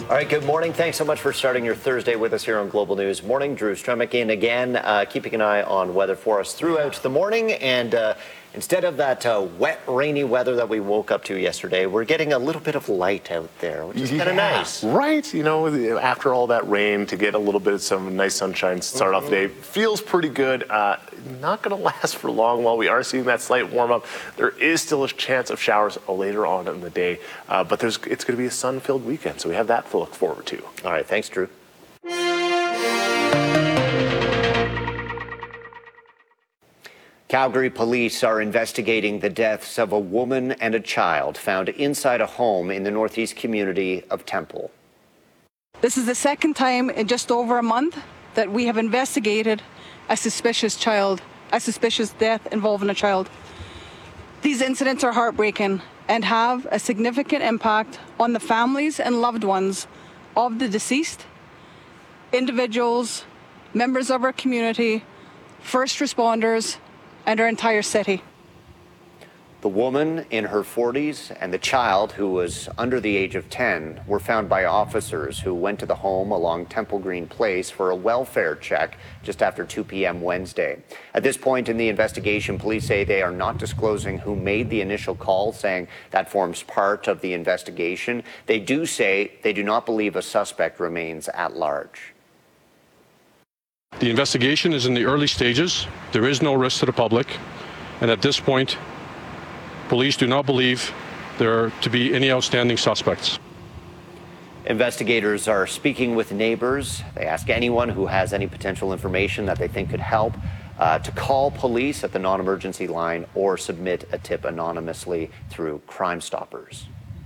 All right, good morning. Thanks so much for starting your Thursday with us here on Global News Morning. Drew Stremick in again, keeping an eye on weather for us throughout the morning. And instead of that wet, rainy weather that we woke up to yesterday, we're getting a little bit of light out there, which is kind of nice. Right. You know, after all that rain, to get a little bit of some nice sunshine to start off the day feels pretty good. Not going to last for long. While we are seeing that slight warm up, there is still a chance of showers later on in the day. But it's going to be a sun-filled weekend, so we have that to look forward to. All right. Thanks, Drew. Calgary police are investigating the deaths of a woman and a child found inside a home in the northeast community of Temple. This is the second time in just over a month that we have investigated a suspicious death involving a child. These incidents are heartbreaking and have a significant impact on the families and loved ones of the deceased, individuals, members of our community, first responders, and our entire city. The woman in her 40s and the child, who was under the age of 10, were found by officers who went to the home along Temple Green Place for a welfare check just after 2 p.m. Wednesday. At this point in the investigation, police say they are not disclosing who made the initial call, saying that forms part of the investigation. They do say they do not believe a suspect remains at large. The investigation is in the early stages. There is no risk to the public. And at this point, police do not believe there are to be any outstanding suspects. Investigators are speaking with neighbors. They ask anyone who has any potential information that they think could help to call police at the non-emergency line or submit a tip anonymously through Crime Stoppers.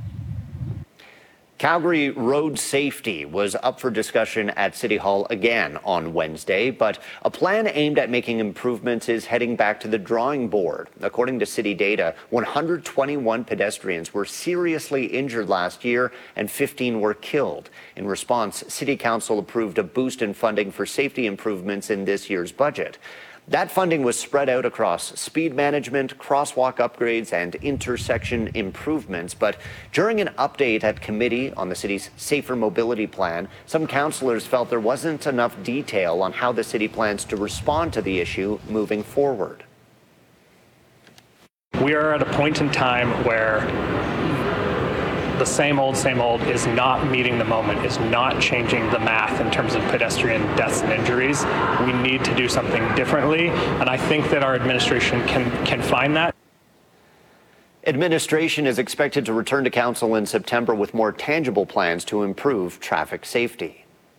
Calgary road safety was up for discussion at City Hall again on Wednesday, but a plan aimed at making improvements is heading back to the drawing board. According to city data, 121 pedestrians were seriously injured last year and 15 were killed. In response, City Council approved a boost in funding for safety improvements in this year's budget. That funding was spread out across speed management, crosswalk upgrades, and intersection improvements. But during an update at committee on the city's Safer Mobility Plan, some councillors felt there wasn't enough detail on how the city plans to respond to the issue moving forward. We are at a point in time where the same old is not meeting the moment, is not changing the math in terms of pedestrian deaths and injuries. We need to do something differently, and I think that our administration can find that. Administration is expected to return to council in September with more tangible plans to improve traffic safety.